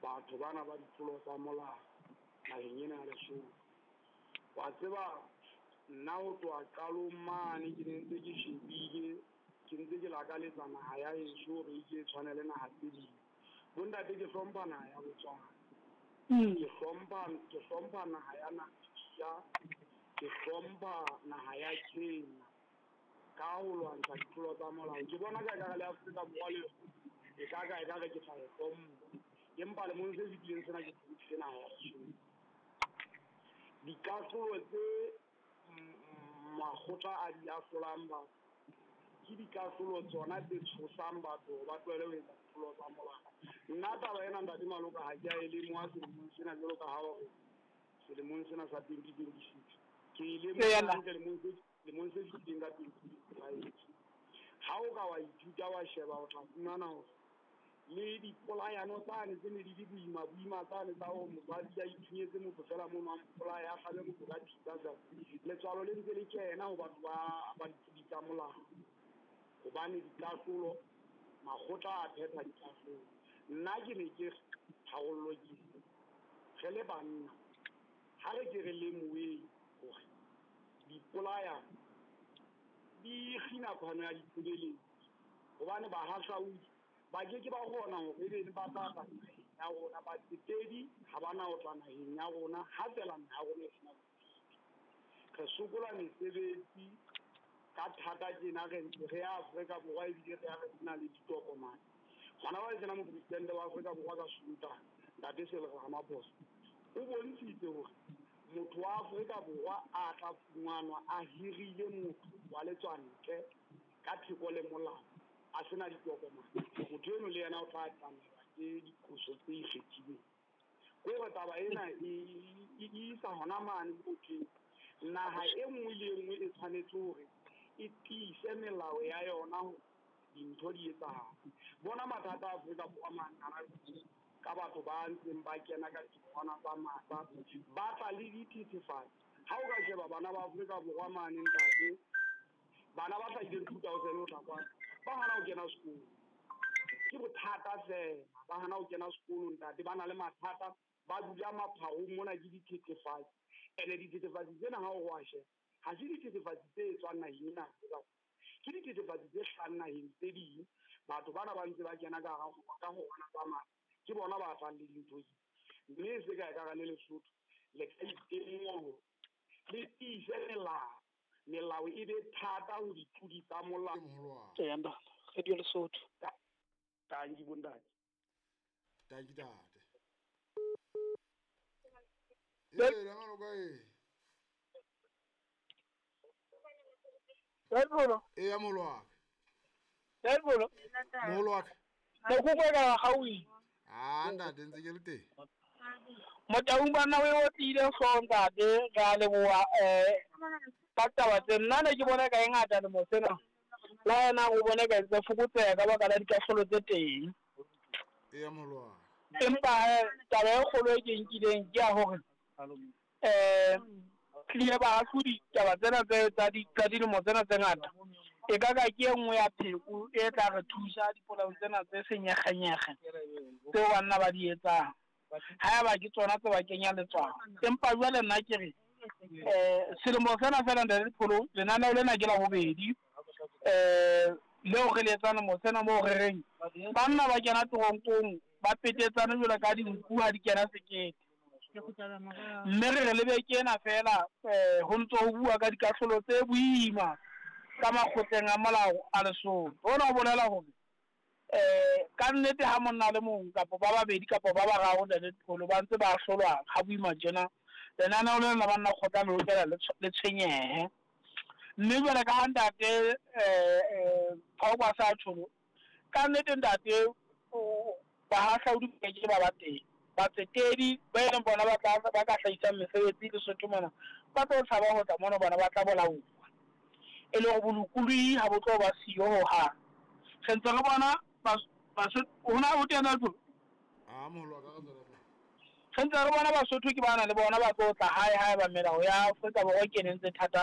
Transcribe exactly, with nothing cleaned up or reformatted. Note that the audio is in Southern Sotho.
batho bana ba ditlolo tsa molao naheng ena ya Lesotho. Wa tseba nna ho tloha qalong mane ke ne ntse ke shebile ke ntse ke lakaletsa naha ya heso hore ke tshwane le naha tse ding. Bontate ke hlompha naha ya Botswana, ke hlompha ke hlompha naha ya Namibia, ke hlompha naha ya Kenya ka ho lwantsha ditlolo tsa molao. Ke bona ka ekare le Afrika Borwa le e ka ka ekare ke tla e hlompha, empa le mong se fetileng sena ke tsebile naha ya Lesotho. Dikahlolo tse makgotla a di ahlolang batho ke dikahlolo tsona tse tshosang batho ba tlohele ho etsa ditlolo tsa molao. Nna taba ena ntate Maloka ha ke a e lemoha selemong sena jwalo ka ha hore selemong sena sa twenty twenty-six ke e lemoha hantle lemong se fetileng ka twenty twenty-five. Ha o ka wa ithuta wa sheba o tla fumana hore le dipolayano tsane tse ne di le boima boima tsane tsa hore motswadi ya ithunyetse motho fela mono a mpolaya a kgabe motho ka thipa jwalo, letswalo le ntse le kena ho batho ba ba di tsa molao hobane dikahlolo makgotla a phetha dikahlolo. Nna ke ne ke tharollo ke re le banna ha re ke re lemoheng hore dipolaya di kgina khano ya dipoleletsi hobane bahahlaudi ba ke ke ba kgona hore ebe ba tla naheng ya rona, ba tsetedi ha bana ho tla naheng ya rona ha fela naha ya rona e sena re sokola mesebetsi ka thata tjena re ntse re ya Afrika Borwa ebile re ya re sena le ditokomane. Hona ba tsena mopresidente wa Afrika Borwa ka Sunta ntate Cyril Ramaphosa o bontshitse hore motho wa Afrika Borwa a tla fumanwa a hirile motho wa letswantle ka theko le molao a sena ditokomane. Motho eno le yena o tla tlameha ke dikhuso tse ikgethileng. Ko re taba ena e isa hona mane botleng naha e nngwe le e nngwe e tshwanetse hore e tiise melao ya yona ho dintho di etsahala. Bona mathata a Afrika Borwa manana ka batho ba ntseng ba kena ka dikgona tsa masa ba tla le dithethefatsi. Ha o ka sheba bana ba Afrika Borwa mane ntate, bana ba hlahileng two thousand o tla kwana ba hana ho kena sekolo, ke bothata fela ba hana ho kena sekolo ntate, ba na le mathata, ba dula maphaong mona ke dithethefatsi. Ene dithethefatsi tsena ha o wa sheba ha se dithethefatsi tse tswang naheng ena, ke dithethefatsi tse hlahang naheng tse ding. Batho bana ba ntse ba kena ka ka ho bona ba mang ke bona ba tlang le dintho tse mme se ka ekare le Lesotho le ka itemoho le tiise melao melao e be thata ho ditlodi tsa molao ke yanda re di Lesotho ka di bondaki ta di date eh la Maloka eh Yabona e ya molwaka yabona molwaka mo go kwela gawi ah ntate ntse ke le teng motaung bana we o tile songa de ga le boa eh pataba tse nna ne ke bona ka e ngata le mo sena la ena go bona ka tse fokotsega ka baka la dikahlolo tse teng e ya molwaka empa taba e kgolo e ke nkileng ke ya hore eh tlile ba hlodi taba tsena tse tsa di tsa dilemo tsena tse ngata e ka ka ke nngwe ya pheko e tla re thusa dipolao tsena tse senyeganyege tse banna ba di etsang ha ba ke tsona tse ba kenya letswalo. Empa jwale nna ke re eh selemo sena fela nda le pholo lenaneo lena ke la bobedi eh leo re le tsana mo sena mo re reng banna ba kena toronkong ba petetsana jwalo ka dinku ha di kena sekete. Mme re re lebeke ena fela eh ho ntso ho bua ka dikahlolo tse boima ka makgotleng a molao a Lesotho. Hona ho bolela hore eh ka nnete ha monna le mong kapo ba babedi kapo ba bararo le pholo ba ntse ba hlolwa ha boima tjena lenaneo le la banna kgotla le lokela le tshwenyehe. Mme jwale ka hantate eh ha ba sa tsholo ka nnete ntate ba hahlaudi ke ke ba ba teng ba tsetedi ba ena bona ba tla ba ka hlahisa mesebetsi le Lesotho mona ba tlo tshaba ho tla mona bona ba tla bolawa e le go bolokului ha bo tlo ba siyo ho ha sentse re bona ba ba hona o tena tlo ah molwaka ka tsela sentse re bona Basotho ke bana le bona ba tlo tla hae hae ba melao ya Afrika Borwa ke nentse thata